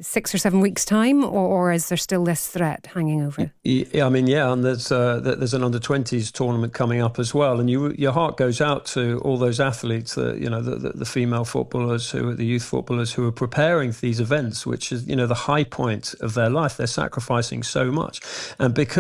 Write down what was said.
6 or 7 weeks' time, or is there still this threat hanging over? Yeah, I mean, yeah, and there's an under-20s tournament coming up as well, and your heart goes out to all those athletes, the female footballers, the youth footballers who are preparing for these events, which is the high point of their life. They're sacrificing so much, and because